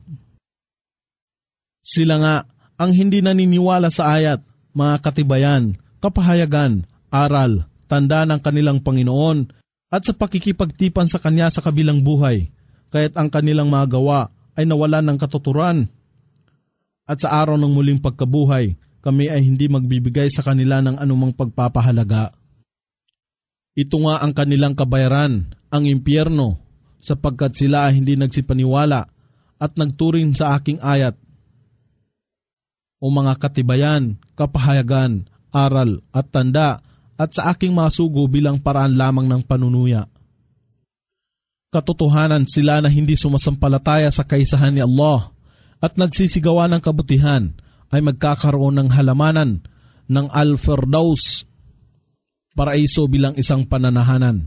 Speaker 2: Sila nga ang hindi naniniwala sa ayat, mga katibayan, kapahayagan, aral, tanda ng kanilang Panginoon at sa pakikipagtipan sa Kanya sa kabilang buhay, kaya't ang kanilang mga gawa ay nawalan ng katuturan. At sa araw ng muling pagkabuhay, kami ay hindi magbibigay sa kanila ng anumang pagpapahalaga. Ito nga ang kanilang kabayaran, ang impyerno, sapagkat sila ay hindi nagsipaniwala at nagturing sa aking ayat. O mga katibayan, kapahayagan, aral at tanda at sa aking mga sugo bilang paraan lamang ng panunuya. Katotohanan sila na hindi sumasampalataya sa kaisahan ni Allah at nagsisigawan ng kabutihan ay magkakaroon ng halamanan ng Al-Firdaus, paraiso bilang isang pananahanan.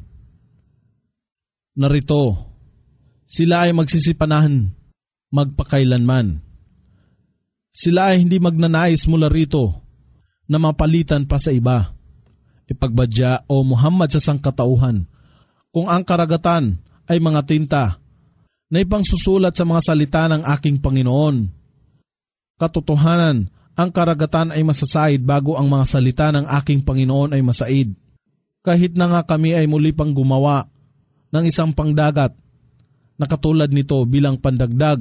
Speaker 2: Narito, sila ay magsisipanahan magpakailanman. Sila ay hindi magnanais mula rito na mapalitan pa sa iba. Ipagbadya o Muhammad sa sangkatauhan, kung ang karagatan ay mga tinta na ipangsusulat sa mga salita ng aking Panginoon. Katotohanan, ang karagatan ay masasaid bago ang mga salita ng aking Panginoon ay masaid. Kahit na nga kami ay muli pang gumawa ng isang pangdagat na katulad nito bilang pandagdag.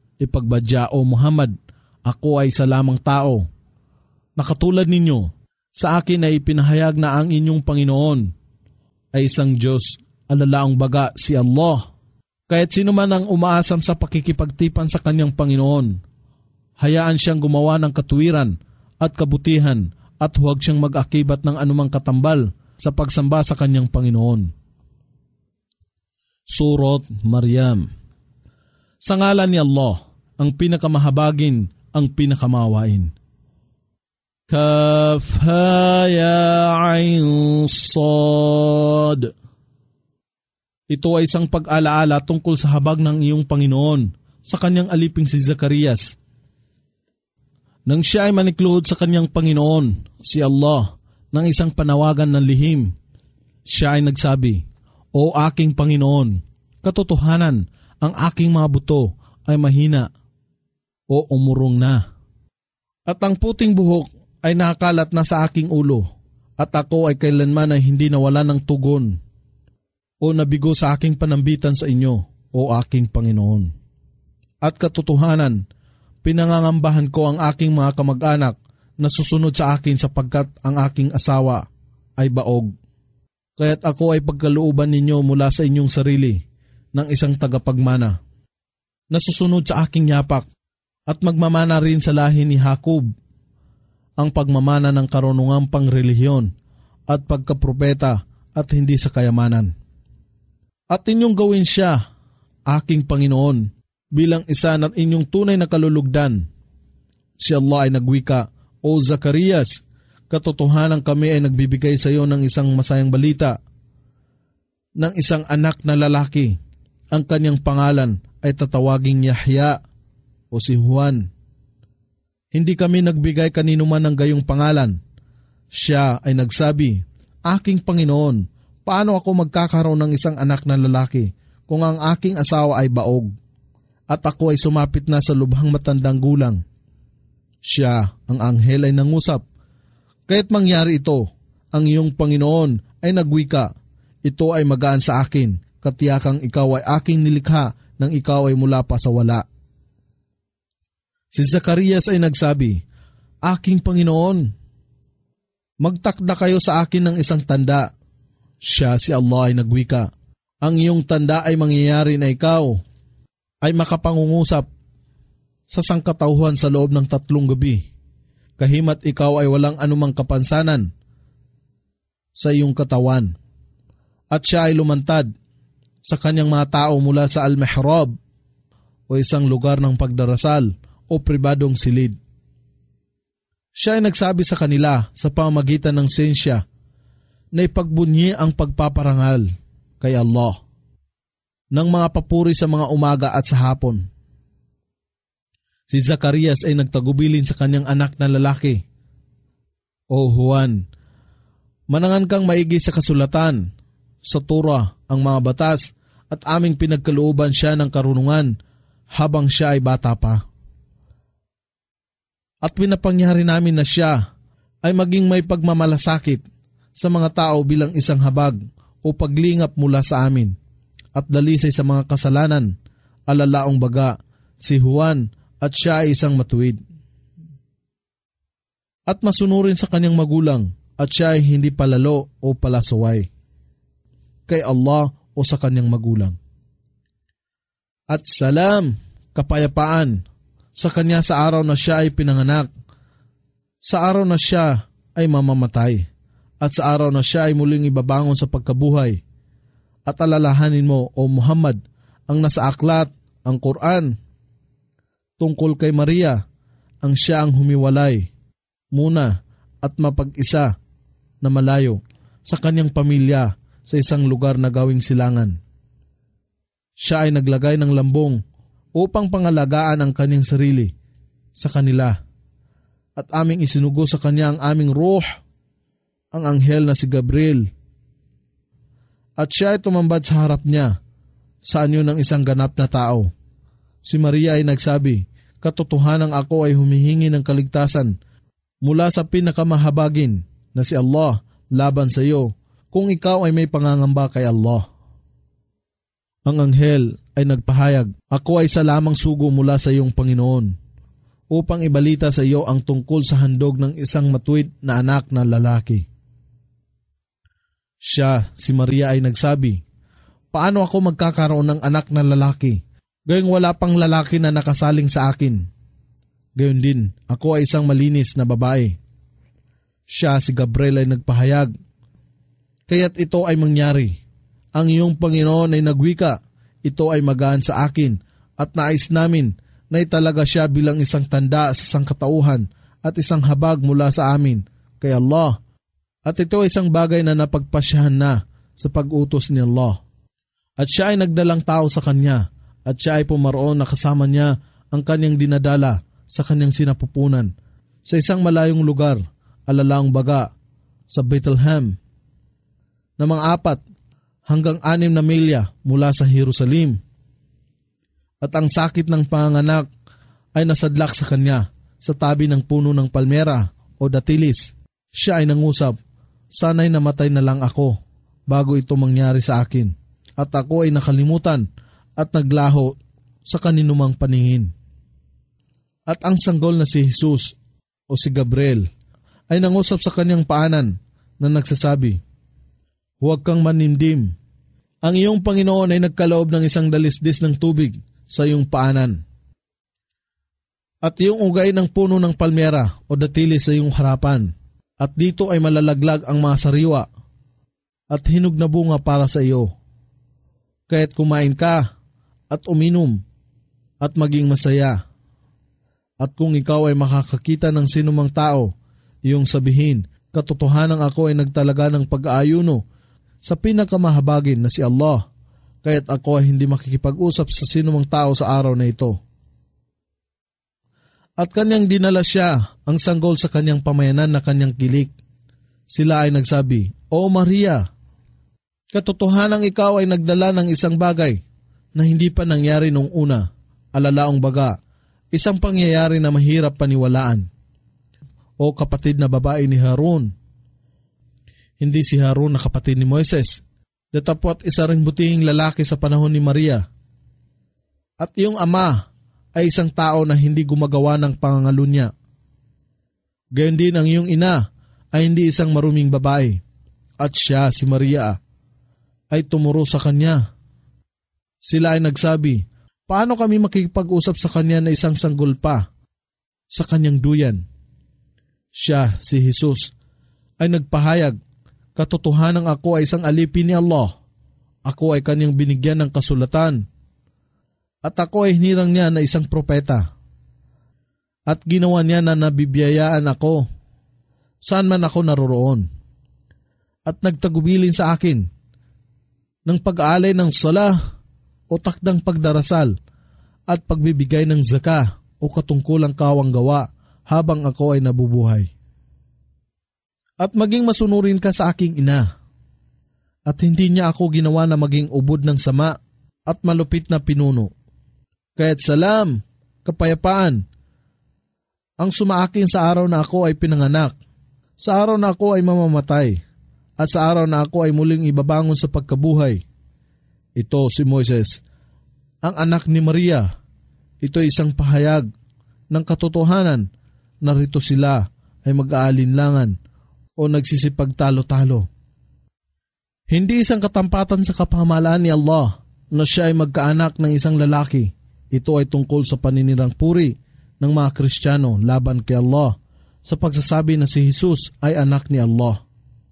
Speaker 2: Ipagbadya o Muhammad, ako ay isa lamang tao na katulad ninyo Sa akin ay ipinahayag na ang inyong Panginoon ay isang Diyos, alalaang baga si Allah. Kaya't sino man ang umaasam sa pakikipagtipan sa kanyang Panginoon, hayaan siyang gumawa ng katuwiran at kabutihan at huwag siyang mag-akibat ng anumang katambal sa pagsamba sa kanyang Panginoon. Surat Maryam. Sa ngalan ni Allah, ang pinakamahabagin, ang pinakamawain. Kaf ha ya ain sad. Ito ay isang pag-alaala tungkol sa habag ng iyong Panginoon sa kanyang aliping si Zacarias. Nang siya ay manikluhod sa kanyang Panginoon, si Allah, ng isang panawagan ng lihim, siya ay nagsabi, O aking Panginoon, katotohanan, ang aking mga buto ay mahina o umurong na. At ang puting buhok ay nakakalat na sa aking ulo, at ako ay kailanman ay hindi nawala ng tugon o nabigo sa aking panambitan sa inyo, o aking Panginoon. At katotohanan, pinangangambahan ko ang aking mga kamag-anak na susunod sa akin sapagkat ang aking asawa ay baog. Kaya't ako ay pagkalooban ninyo mula sa inyong sarili ng isang tagapagmana na susunod sa aking yapak at magmamana rin sa lahi ni Jacob ang pagmamana ng karunungang pangrelihiyon at pagkapropeta at hindi sa kayamanan. At inyong gawin siya, aking Panginoon, bilang isa na inyong tunay na kalulugdan. Si Allah ay nagwika, O Zacarias, katotohanan kami ay nagbibigay sa iyo ng isang masayang balita, ng isang anak na lalaki. Ang kanyang pangalan ay tatawaging Yahya o si Juan. Hindi kami nagbigay kanino man ng gayong pangalan. Siya ay nagsabi, Aking Panginoon, paano ako magkakaroon ng isang anak na lalaki kung ang aking asawa ay baog at ako ay sumapit na sa lubhang matandang gulang? Siya, ang anghel, ay nangusap, Kaya't mangyari ito, ang iyong Panginoon ay nagwika, ito ay magaan sa akin, katiyakang ikaw ay aking nilikha nang ikaw ay mula pa sa wala. Si Zacarias ay nagsabi, Aking Panginoon, magtakda kayo sa akin ng isang tanda. Siya, si Allah, ay nagwika, Ang iyong tanda ay mangyayari na ikaw ay makapangungusap sa sangkatauhan sa loob ng 3 gabi, kahimat ikaw ay walang anumang kapansanan sa iyong katawan. At siya ay lumantad sa kanyang mga tao mula sa al-mihrab o isang lugar ng pagdarasal o pribadong silid. Siya ay nagsabi sa kanila sa pamamagitan ng siyensya na ipagbunyi ang pagpaparangal kay Allah ng mga papuri sa mga umaga at sa hapon. Si Zacarias ay nagtagubilin sa kanyang anak na lalaki, O Juan, manangan kang maigi sa kasulatan, sa Torah, ang mga batas, at aming pinagkalooban siya ng karunungan habang siya ay bata pa. At pinapangyari namin na siya ay maging may pagmamalasakit sa mga tao bilang isang habag o paglingap mula sa amin at dalisay sa mga kasalanan, alalaong baga, si Juan, at siya ay isang matuwid. At masunurin sa kanyang magulang at siya ay hindi palalo o palasaway kay Allah o sa kanyang magulang. At salam, kapayapaan, sa kanya sa araw na siya ay pinanganak, sa araw na siya ay mamamatay, at sa araw na siya ay muling ibabangon sa pagkabuhay. At alalahanin mo, O Muhammad, ang nasa aklat, ang Quran, tungkol kay Maria, ang siya ang humiwalay muna at mapag-isa na malayo sa kanyang pamilya sa isang lugar na gawing silangan. Siya ay naglagay ng lambong upang pangalagaan ang kanyang sarili sa kanila at aming isinugo sa kanya ang aming ruh, ang anghel na si Gabriel. At siya ay tumambad sa harap niya sa anyo ng isang ganap na tao. Si Maria ay nagsabi, Katotohanang ako ay humihingi ng kaligtasan mula sa pinakamahabagin na si Allah laban sa iyo kung ikaw ay may pangangamba kay Allah. Ang anghel ay nagpahayag, Ako ay isa lamang sugo mula sa iyong Panginoon. upang ibalita sa iyo ang tungkol sa handog ng isang matuwid na anak na lalaki. Siya, si Maria, ay nagsabi, paano ako magkakaroon ng anak na lalaki, gayong wala pang lalaki na nakasaling sa akin? Gayon din, ako ay isang malinis na babae. Siya, si Gabriel, ay nagpahayag, kaya't ito ay mangyari. Ang iyong Panginoon ay nagwika, ito ay magaan sa akin, at nais namin na italaga siya bilang isang tanda sa sangkatauhan at isang habag mula sa amin kay Allah. At ito ay isang bagay na napagpasyahan na sa pag-utos ni Allah. At siya ay nagdalang tao sa kanya, at siya ay pumaroon na kasama niya ang kanyang dinadala sa kanyang sinapupunan sa isang malayong lugar, alalaang baga, sa Bethlehem, na mga 4 hanggang 6 na milya mula sa Jerusalem. At ang sakit ng panganak ay nasadlak sa kanya sa tabi ng puno ng palmera o datilis. Siya ay nangusap, sana'y namatay na lang ako bago ito mangyari sa akin. At ako ay nakalimutan at naglaho sa kaninumang paningin. At ang sanggol na si Jesus o si Gabriel ay nangusap sa kanyang paanan na nagsasabi, huwag kang manindim. Ang iyong Panginoon ay nagkaloob ng isang dalisdis ng tubig sa iyong paanan. At iyong ugay ng puno ng palmera o datilis sa iyong harapan. At dito ay malalaglag ang mga sariwa at hinog na bunga para sa iyo. Kaya't kumain ka at uminom at maging masaya. At kung ikaw ay makakakita ng sinumang tao, iyong sabihin, katotohanan ako ay nagtalaga ng pag-aayuno sa pinakamahabagin na si Allah. Kaya't ako ay hindi makikipag-usap sa sinumang tao sa araw na ito. At kanyang dinala siya ang sanggol sa kanyang pamayanan na kanyang kilik. Sila ay nagsabi, O Maria, katotohanang ikaw ay nagdala ng isang bagay na hindi pa nangyari noong una, alalaong baga, isang pangyayari na mahirap paniwalaan. O kapatid na babae ni Harun, hindi si Harun na kapatid ni Moises, datapwat isa ring butihing lalaki sa panahon ni Maria. At iyong ama ay isang tao na hindi gumagawa ng pangangalunya. Gayon din ang iyong ina ay hindi isang maruming babae. At siya, si Maria, ay tumuro sa kanya. Sila ay nagsabi, paano kami makikipag-usap sa kanya na isang sanggol pa sa kanyang duyan? Siya, si Jesus, ay nagpahayag, katotohanang ako ay isang alipin ni Allah. Ako ay kanyang binigyan ng kasulatan. At ako ay hinirang niya na isang propeta. At ginawa niya na nabibiyayaan ako saan man ako naroroon. At nagtagubilin sa akin ng pag-aalay ng sala o takdang pagdarasal at pagbibigay ng zaka o katungkulang kawang gawa habang ako ay nabubuhay. At maging masunurin ka sa aking ina. At hindi niya ako ginawa na maging ubod ng sama at malupit na pinuno. Kaya't salam, kapayapaan, ang sumaakin sa araw na ako ay pinanganak, sa araw na ako ay mamamatay, at sa araw na ako ay muling ibabangon sa pagkabuhay. Ito si Moises, ang anak ni Maria. Ito ay isang pahayag ng katotohanan na rito sila ay mag-aalinlangan o nagsisipagtalo-talo. Hindi isang katampatan sa kapamahalaan ni Allah na siya ay magkaanak ng isang lalaki. Ito ay tungkol sa paninirang puri ng mga Kristiyano laban kay Allah sa pagsasabi na si Jesus ay anak ni Allah.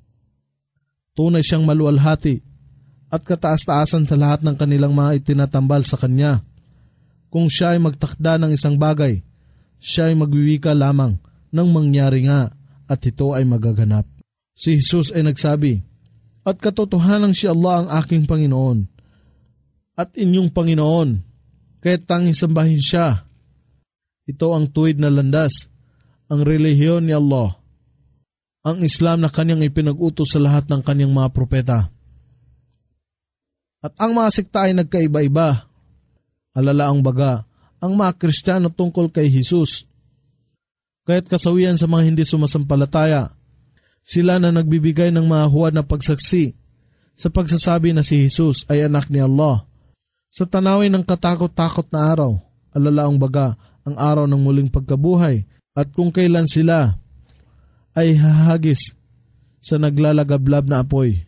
Speaker 2: Tunay siyang maluwalhati at kataas-taasan sa lahat ng kanilang mga itinatambal sa Kanya. Kung siya ay magtakda ng isang bagay, siya ay magwiwika lamang ng mangyari nga at ito ay magaganap. Si Jesus ay nagsabi, at katotohanan si Allah ang aking Panginoon at inyong Panginoon, kaya't tanging sambahin siya. Ito ang tuwid na landas, ang relihiyon ni Allah, ang Islam na kanyang ipinag-utos sa lahat ng kanyang mga propeta. At ang mga sekta ay nagkaiba-iba. Alalaang baga, ang mga Kristiyano tungkol kay Jesus. Kaya't kasawian sa mga hindi sumasampalataya, sila na nagbibigay ng mga huwad na pagsaksi sa pagsasabi na si Jesus ay anak ni Allah. Sa tanawin ng katakot-takot na araw, alalaang baga, ang araw ng muling pagkabuhay at kung kailan sila ay hahagis sa naglalagablab na apoy.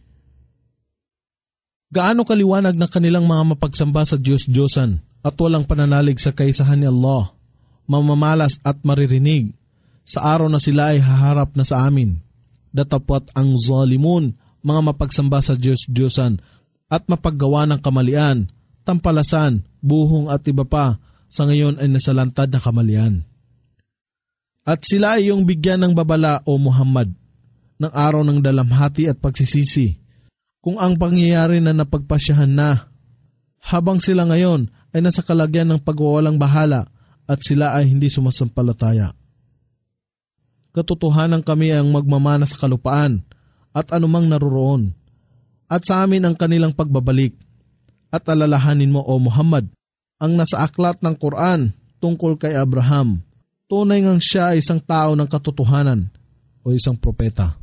Speaker 2: Gaano kaliwanag na kanilang mga mapagsamba sa Diyos-Diyosan at walang pananalig sa kaisahan ni Allah, mamamalas at maririnig sa araw na sila ay haharap na sa amin. Datapwat ang zalimun, mga mapagsamba sa Diyos-Diyosan at mapaggawa ng kamalian, tampalasan, buhong at iba pa, sa ngayon ay nasalantad na kamalian. At sila ay iyong bigyan ng babala o Muhammad, ng araw ng dalamhati at pagsisisi, kung ang pangyayari na napagpasyahan na, habang sila ngayon ay nasa kalagyan ng pagwawalang bahala at sila ay hindi sumasampalataya. Katotohanan kami ang magmamana sa kalupaan at anumang naroroon, at sa amin ang kanilang pagbabalik. At alalahanin mo, O Muhammad, ang nasa aklat ng Quran tungkol kay Abraham. Tunay ngang siya ay isang tao ng katotohanan o isang propeta.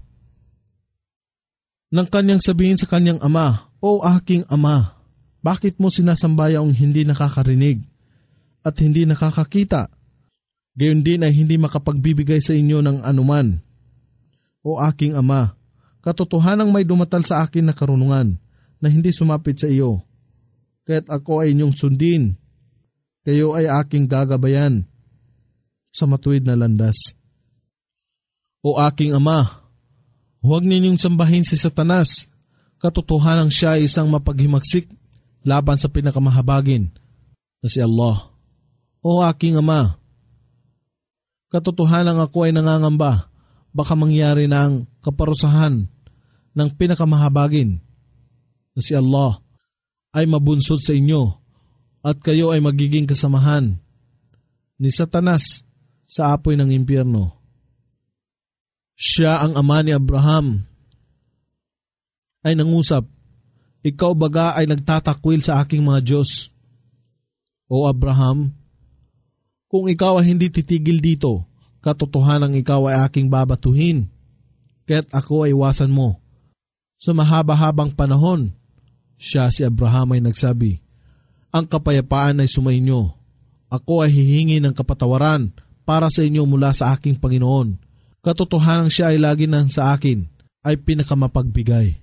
Speaker 2: Nang kanyang sabihin sa kanyang ama, O aking ama, bakit mo sinasamba ang hindi nakakarinig at hindi nakakakita? Gayon din ay hindi makapagbibigay sa inyo ng anuman. O aking ama, katotohanang may dumatal sa akin na karunungan na hindi sumapit sa iyo. Kaya't ako ay inyong sundin. Kayo ay aking gagabayan sa matuwid na landas. O aking ama, huwag ninyong sambahin si Satanas. Katotohanang siya ay isang mapaghimagsik laban sa pinakamahabagin na si Allah. O aking ama, katotohanang ako ay nangangamba baka mangyari na ang kaparusahan ng pinakamahabagin na si Allah ay mabunsod sa inyo at kayo ay magiging kasamahan ni Satanas sa apoy ng impyerno. Siya ang ama ni Abraham ay nangusap, ikaw baga ay nagtatakwil sa aking mga Diyos. O Abraham, kung ikaw ay hindi titigil dito, katotohanang ikaw ay aking babatuhin, kaya't ako ay iwasan mo. Sa mahaba-habang panahon, siya si Abraham ay nagsabi, ang kapayapaan ay sumainyo. Ako ay hihingi ng kapatawaran para sa inyo mula sa aking Panginoon. Katotohanang siya ay lagi nang sa akin ay pinakamapagbigay.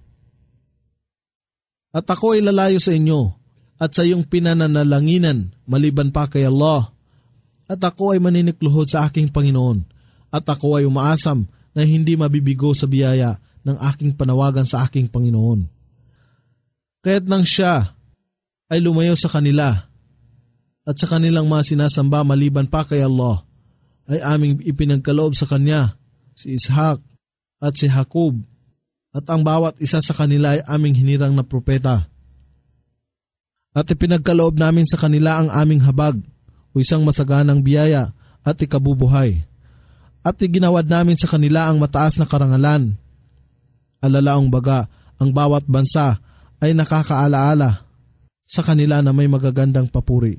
Speaker 2: At ako ay lalayo sa inyo at sa iyong pinananalanginan maliban pa kay Allah. At ako ay maninikluhod sa aking Panginoon at ako ay umaasam na hindi mabibigo sa biyaya ng aking panawagan sa aking Panginoon. Kaya't nang siya ay lumayo sa kanila at sa kanilang mga sinasamba maliban pa kay Allah, ay aming ipinagkaloob sa kanya si Ishak at si Jacob, at ang bawat isa sa kanila ay aming hinirang na propeta. At ipinagkaloob namin sa kanila ang aming habag o isang masaganang biyaya at ikabubuhay. At iginawad namin sa kanila ang mataas na karangalan. Alalaong baga, ang bawat bansa ay nakakaalaala sa kanila na may magagandang papuri.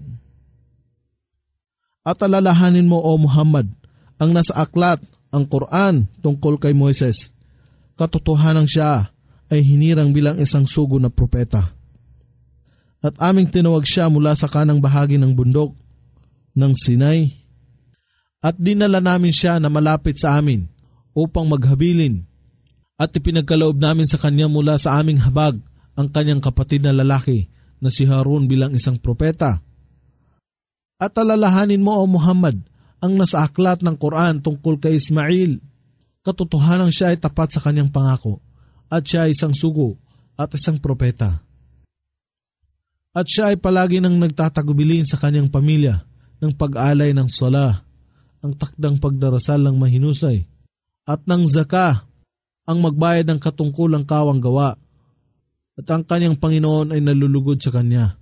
Speaker 2: At alalahanin mo, O Muhammad, ang nasa aklat, ang Quran tungkol kay Moises. Katotohanang siya ay hinirang bilang isang sugo na propeta. At aming tinawag siya mula sa kanang bahagi ng bundok ng Sinai. At dinala namin siya na malapit sa amin upang maghabilin. At ipinagkaloob namin sa kanya mula sa aming habag ang kanyang kapatid na lalaki na si Harun bilang isang propeta. At alalahanin mo, O Muhammad, ang nasa aklat ng Quran tungkol kay Ismail. Katotohanang siya ay tapat sa kanyang pangako at siya ay isang sugo at isang propeta. At siya ay palagi nang nagtatagubilin sa kanyang pamilya ng pag-alay ng sala, ang takdang pagdarasal ng mahinusay, at ng zaka, ang magbayad ng katungkulang kawang gawa, at ang kanyang Panginoon ay nalulugod sa kanya.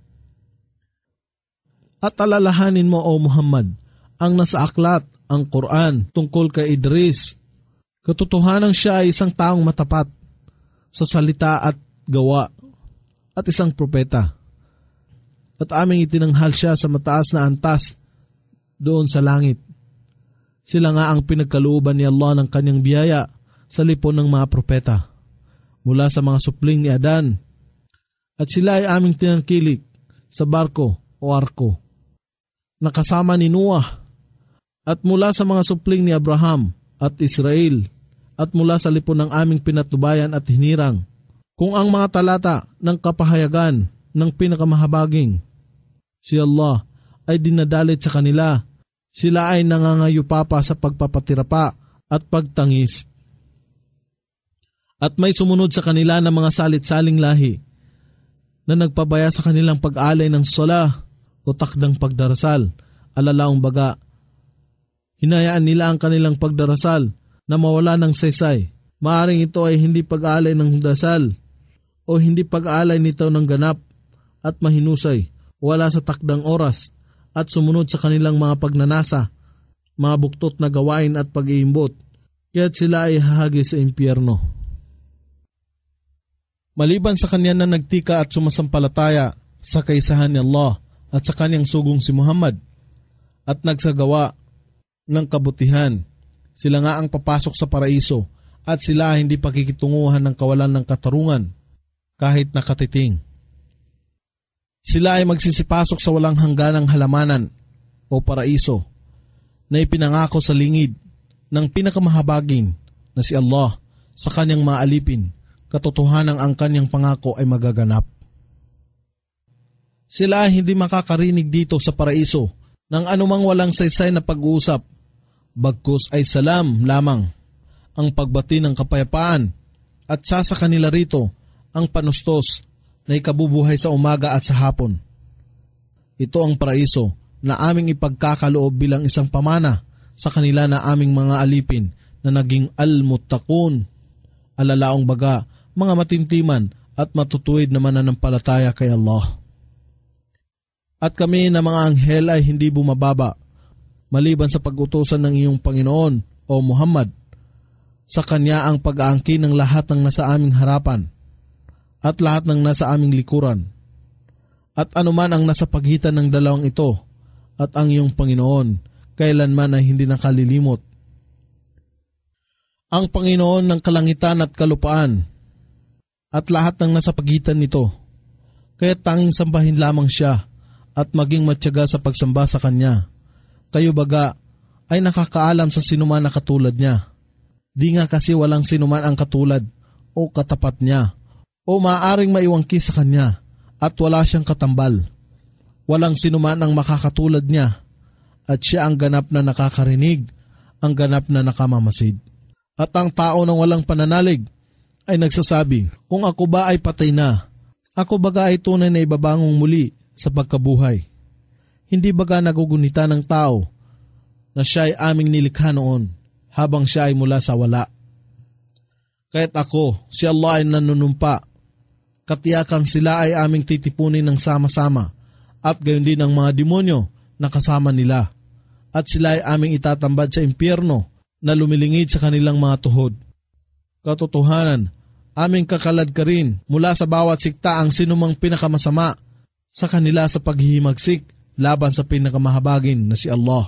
Speaker 2: At alalahanin mo, O Muhammad, ang nasa aklat, ang Quran, tungkol kay Idris. Katotohanang siya ay isang taong matapat sa salita at gawa, at isang propeta. At aming itinanghal siya sa mataas na antas doon sa langit. Sila nga ang pinagkalooban ni Allah ng kanyang biyaya sa lipon ng mga propeta mula sa mga supling ni Adan. At sila ay aming tinangkilik sa barko o arko, nakasama ni Noah at mula sa mga supling ni Abraham at Israel, at mula sa lipon ng aming pinatubayan at hinirang, kung ang mga talata ng kapahayagan ng pinakamahabaging si Allah ay dinadalit sa kanila, sila ay nangangayupapa sa pagpapatirapa at pagtangis. At may sumunod sa kanila ng mga salit-saling lahi na nagpabaya sa kanilang pag-alay ng sala o takdang pagdarasal, alalaong baga. Hinayaan nila ang kanilang pagdarasal na mawala ng saysay. Maaring ito ay hindi pag-alay ng dasal o hindi pag-alay nito ng ganap at mahinusay, wala sa takdang oras at sumunod sa kanilang mga pagnanasa, mga buktot na gawain at pag-iimbot, kaya't sila ay hahagi sa impyerno. Maliban sa kanya na nagtika at sumasampalataya sa kaisahan ni Allah at sa kanyang sugong si Muhammad at nagsagawa ng kabutihan, sila nga ang papasok sa paraiso at sila hindi pakikitunguhan ng kawalan ng katarungan kahit nakatiting. Sila ay magsisipasok sa walang hangganang halamanan o paraiso na ipinangako sa lingid ng pinakamahabagin na si Allah sa kanyang mga alipin. Katotohanan ang kanyang pangako ay magaganap. Sila ay hindi makakarinig dito sa paraiso ng anumang walang saysay na pag-uusap, bagkus ay salam lamang ang pagbati ng kapayapaan at sa kanila rito ang panustos na ikabubuhay sa umaga at sa hapon. Ito ang paraiso na aming ipagkakaloob bilang isang pamana sa kanila na aming mga alipin na naging al-muttaqun, alalaong baga, mga matintiman at matutuwid na mananampalataya kay Allah. At kami na mga anghel ay hindi bumababa, maliban sa pag-utusan ng iyong Panginoon o Muhammad, sa Kanya ang pag-aangkin ng lahat ng nasa aming harapan at lahat ng nasa aming likuran, at anuman ang nasa pagitan ng dalawang ito at ang iyong Panginoon, kailanman ay hindi nakalilimot. Ang Panginoon ng kalangitan at kalupaan, at lahat ng nasa pagitan nito, kaya tanging sambahin lamang siya at maging matyaga sa pagsamba sa Kanya. Kayo baga ay nakakaalam sa sinuman na katulad niya. Di nga kasi walang sinuman ang katulad o katapat niya o maaaring maiwangki sa Kanya at wala siyang katambal. Walang sinuman ang makakatulad niya at siya ang ganap na nakakarinig, ang ganap na nakamamasid. At ang tao ng walang pananalig ay nagsasabi, kung ako ba ay patay na, ako baga ay tunay na ibabangong muli sa pagkabuhay. Hindi baga nagugunita ng tao na siya ay aming nilikha noon habang siya ay mula sa wala. Kaya't ako, si Allah ay nanunumpa, katiyakang sila ay aming titipunin ng sama-sama at gayon din ang mga demonyo na kasama nila at sila ay aming itatambad sa impyerno na lumilingid sa kanilang mga tuhod. Katotohanan, aming kakalad ka rin mula sa bawat sikta ang sinumang pinakamasama sa kanila sa paghihimagsik laban sa pinakamahabagin na si Allah.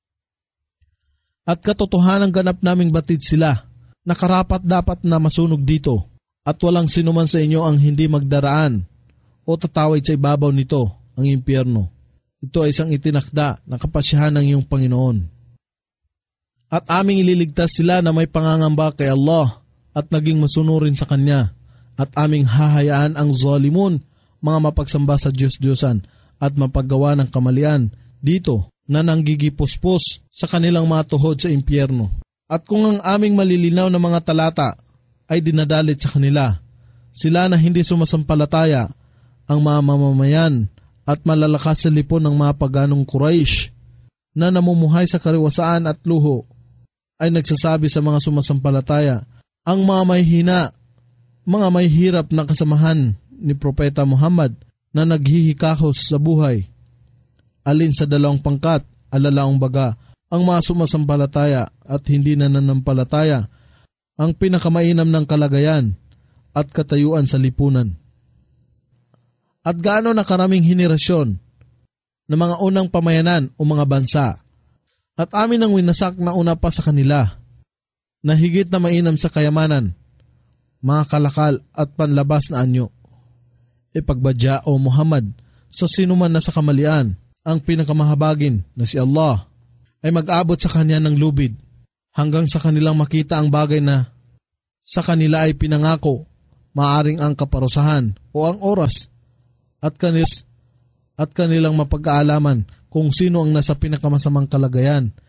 Speaker 2: At katotohanan ganap naming batid sila na karapat dapat na masunog dito at walang sinuman sa inyo ang hindi magdaraan o tatawid sa ibabaw nito, ang impyerno. Ito ay isang itinakda na kapasyahan ng iyong Panginoon. At aming ililigtas sila na may pangangamba kay Allah at naging masunurin sa Kanya, at aming hahayaan ang zalimun, mga mapagsamba sa Diyos-Diyosan at mapaggawa ng kamalian dito na nanggigipuspos sa kanilang mga tuhod sa impyerno. At kung ang aming malilinaw na mga talata ay dinadalit sa kanila, sila na hindi sumasampalataya, ang mga mamamayan at malalakas sa lipon ng mga paganong Quraysh na namumuhay sa kariwasaan at luho, ay nagsasabi sa mga sumasampalataya, ang mga may hina, mga may hirap na kasamahan ni Propeta Muhammad na naghihikahos sa buhay. Alin sa dalawang pangkat, alalaong baga, ang mga sumasampalataya at hindi nananampalataya, ang pinakamainam ng kalagayan at katayuan sa lipunan. At gaano na karaming henerasyon ng mga unang pamayanan o mga bansa, at amin ang winasak na una pa sa kanila, na higit na mainam sa kayamanan, mga kalakal at panlabas na anyo. Ipagbadya o Muhammad sa sinuman na sa kamalian ang pinakamahabagin na si Allah, ay mag-abot sa kanya ng lubid hanggang sa kanilang makita ang bagay na sa kanila ay pinangako, maaring ang kaparusahan o ang oras at kanilang mapag-aalaman kung sino ang nasa pinakamasamang kalagayan